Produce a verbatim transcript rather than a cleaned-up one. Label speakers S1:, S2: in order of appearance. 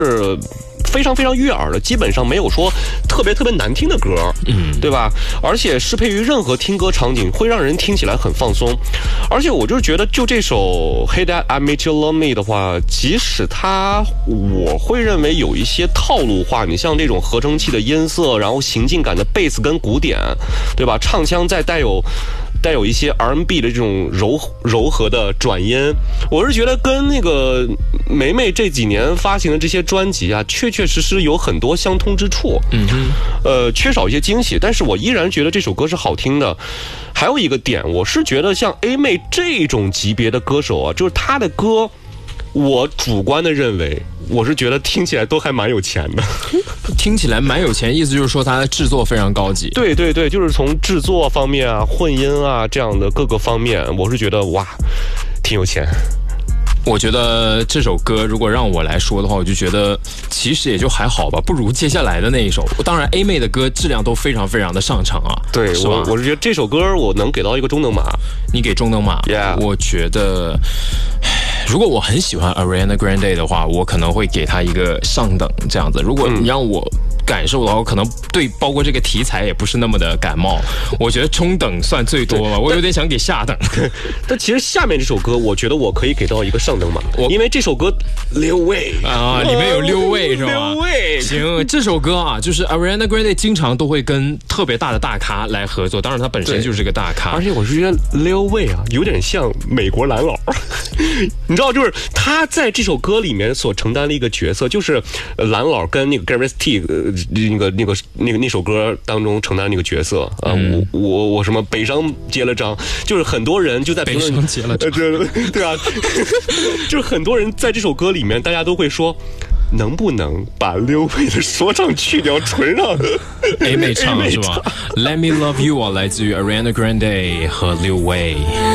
S1: 是非常非常悦耳的，基本上没有说特别特别难听的歌，嗯，对吧？而且适配于任何听歌场景，会让人听起来很放松。而且我就是觉得，就这首《Hey Dad, I Made You Love Me》的话，即使它我会认为有一些套路化，你像这种合成器的音色，然后行进感的贝斯跟鼓点，对吧？唱腔再带有。带有一些 R and B 的这种柔柔和的转音，我是觉得跟那个梅梅这几年发行的这些专辑啊，确确实实有很多相通之处。嗯哼，呃，缺少一些惊喜，但是我依然觉得这首歌是好听的。还有一个点，我是觉得像 A 妹这种级别的歌手啊，就是她的歌，我主观的认为，我是觉得听起来都还蛮有钱的。
S2: 听起来蛮有钱，意思就是说它的制作非常高级。
S1: 对对对，就是从制作方面啊、混音啊这样的各个方面，我是觉得哇，挺有钱。
S2: 我觉得这首歌如果让我来说的话，我就觉得其实也就还好吧，不如接下来的那一首。当然 A 妹的歌质量都非常非常的上乘啊。
S1: 对，
S2: 是吧？
S1: 我我是觉得这首歌我能给到一个中等码。
S2: 你给中等码？
S1: Yeah.
S2: 我觉得如果我很喜欢 Ariana Grande 的话，我可能会给她一个上等这样子。如果你让我感受的话，我可能对包括这个题材也不是那么的感冒。我觉得中等算最多了，我有点想给下等。
S1: 但其实下面这首歌，我觉得我可以给到一个上等码，因为这首歌六位
S2: 啊，里面有六位是吧？
S1: 六位。
S2: 行，这首歌啊，就是 Ariana Grande 经常都会跟特别大的大咖来合作，当然他本身就是个大咖。
S1: 而且我是觉得六位啊，有点像美国蓝老。你知道，就是他在这首歌里面所承担的一个角色，就是蓝老跟那个 Gary T 那个那个那个那首歌当中承担那个角色啊、嗯，我我我什么北上结了章，就是很多人就在评论
S2: 北上结了章，
S1: 对对啊，就是很多人在这首歌里面，大家都会说，能不能把六位的说唱去掉，纯让
S2: A 妹唱是吧 ？Let Me Love You 啊，来自于 Ariana Grande 和六位。